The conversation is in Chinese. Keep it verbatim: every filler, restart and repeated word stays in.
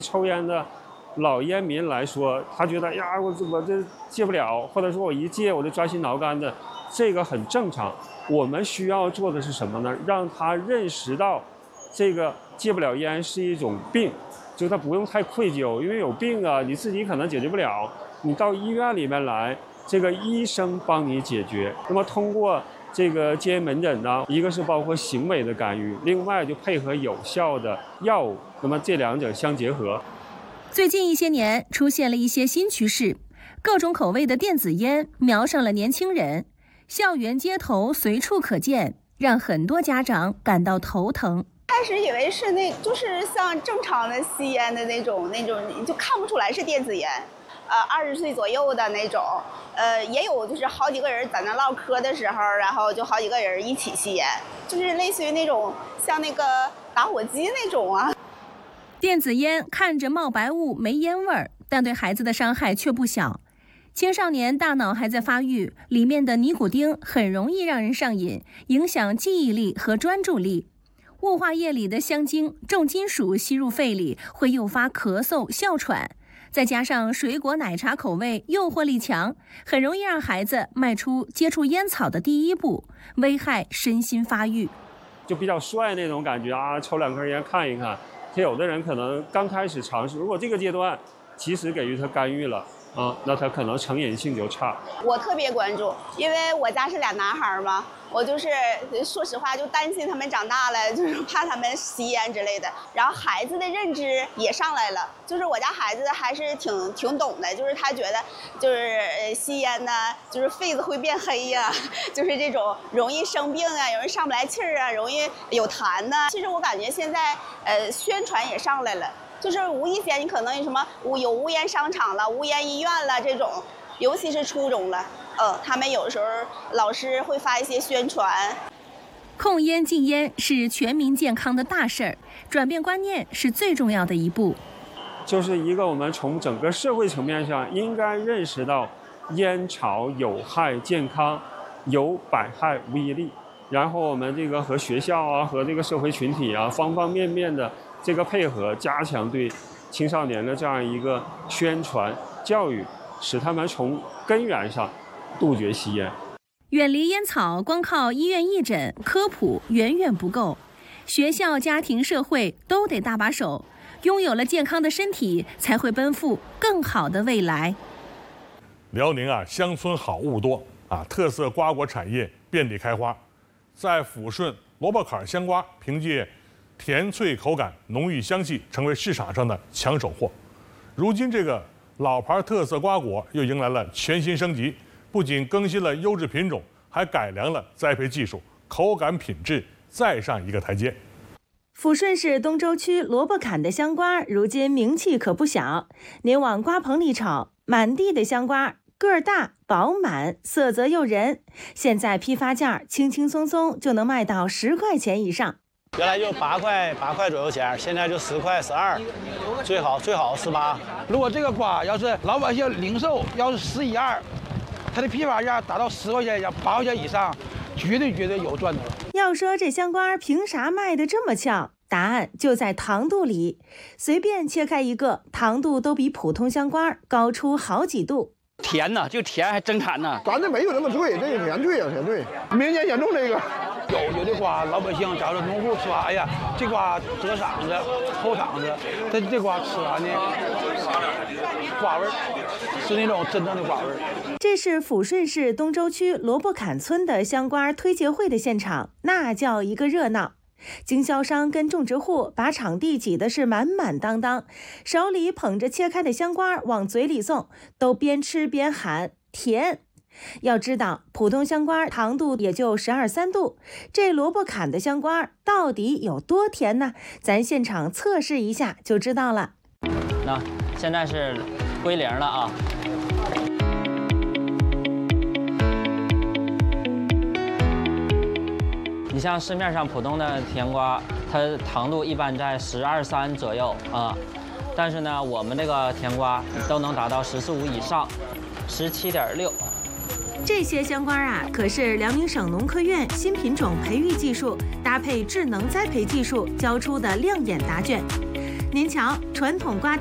抽烟的老烟民来说，他觉得呀，我我这戒不了，或者说我一戒我就抓心挠肝的，这个很正常。我们需要做的是什么呢？让他认识到，这个戒不了烟是一种病，就他不用太愧疚，因为有病啊，你自己可能解决不了，你到医院里面来，这个医生帮你解决。那么通过这个戒烟门诊呢，一个是包括行为的干预，另外就配合有效的药物，那么这两者相结合。 最近一些年出现了一些新趋势，各种口味的电子烟瞄上了年轻人，校园街头随处可见，让很多家长感到头疼。 开始以为是那，就是像正常的吸烟的那种，那种你就看不出来是电子烟。呃，二十岁左右的那种，呃，也有就是好几个人在那唠嗑的时候，然后就好几个人一起吸烟，就是类似于那种像那个打火机那种啊。 电子烟看着冒白雾没烟味儿，但对孩子的伤害却不小。青少年大脑还在发育，里面的尼古丁很容易让人上瘾，影响记忆力和专注力。雾化液里的香精、重金属吸入肺里会诱发咳嗽、哮喘，再加上水果奶茶口味诱惑力强，很容易让孩子迈出接触烟草的第一步，危害身心发育。 就比较帅那种感觉啊，抽两根烟看一看。他有的人可能刚开始尝试，如果这个阶段及时给予他干预了啊，那他可能成瘾性就差。 我特别关注，因为我家是俩男孩嘛，我就是说实话就担心他们长大了，就是怕他们吸烟之类的。然后孩子的认知也上来了，就是我家孩子还是挺挺懂的，就是他觉得就是呃吸烟呢，就是肺子会变黑呀、啊，就是这种容易生病啊，容易上不来气儿啊，容易有痰呐、啊。其实我感觉现在呃宣传也上来了。就是无意间，你可能有什么无有无烟商场了、无烟医院了这种，尤其是初中了，呃，他们有时候老师会发一些宣传。 控烟禁烟是全民健康的大事儿，转变观念是最重要的一步。 就是一个我们从整个社会层面上应该认识到，烟草有害健康，有百害无一利。然后我们这个和学校啊，和这个社会群体啊，方方面面的。这个配合加强对青少年的这样一个宣传教育，使他们从根源上杜绝吸烟。 远离烟草，光靠医院义诊科普远远不够，学校、家庭、社会都得搭把手。拥有了健康的身体，才会奔赴更好的未来。 辽宁啊，乡村好物多啊，特色瓜果产业遍地开花。在抚顺，萝卜坎香瓜凭借甜脆口感、浓郁香气，成为市场上的抢手货。如今，这个老牌特色瓜果又迎来了全新升级，不仅更新了优质品种，还改良了栽培技术，口感品质再上一个台阶。 抚顺市东周区萝卜坎的香瓜，如今名气可不小。您往瓜棚里瞅，满地的香瓜，个儿大、饱满，色泽诱人。现在批发价轻轻松松就能卖到十块钱以上。 原来就八块八块左右钱，现在就十块十二，最好最好十八。 如果这个瓜要是老百姓零售要是十一二，它的批发价达到十块钱、八块钱以上，绝对绝对有赚头。 要说这香瓜凭啥卖的这么俏？答案就在糖度里，随便切开一个，糖度都比普通香瓜高出好几度。 甜呢，就甜还真甜呢。 咱这没有那么脆，这个甜脆啊，甜脆。明年严重这个。 有有的瓜，老百姓找着农户吃完，哎呀，这瓜折嗓子、齁嗓子，这这瓜吃完呢，瓜味儿是那种真正的瓜味儿。 这是抚顺市东周区萝卜坎村的香瓜推介会的现场，那叫一个热闹。经销商跟种植户把场地挤得是满满当当，手里捧着切开的香瓜往嘴里送，都边吃边喊甜。要知道，普通香瓜糖度也就十二三度，这萝卜坎的香瓜到底有多甜呢？咱现场测试一下就知道了。 那现在是归零了啊！你像市面上普通的甜瓜，它糖度一般在十二三左右啊，但是呢，我们这个甜瓜都能达到十四五以上，十七点六。 这些香瓜啊，可是辽宁省农科院新品种培育技术搭配智能栽培技术教出的亮眼答卷。 您瞧，传统瓜